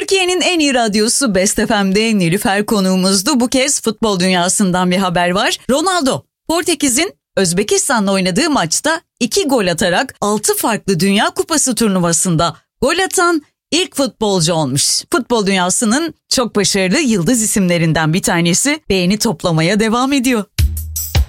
Türkiye'nin en iyi radyosu Best FM'de Nilüfer konuğumuzdu. Bu kez futbol dünyasından bir haber var. Ronaldo, Portekiz'in Özbekistan'la oynadığı maçta 2 gol atarak 6 farklı Dünya Kupası turnuvasında gol atan ilk futbolcu olmuş. Futbol dünyasının çok başarılı yıldız isimlerinden bir tanesi beğeni toplamaya devam ediyor.